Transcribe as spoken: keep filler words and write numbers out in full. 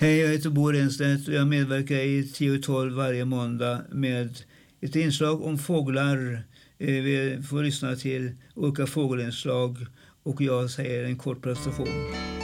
Hej, jag heter Bo Renstedt och jag medverkar i tio tolv varje måndag med ett inslag om fåglar. Vi får lyssna till olika fågelinslag och jag säger en kort presentation.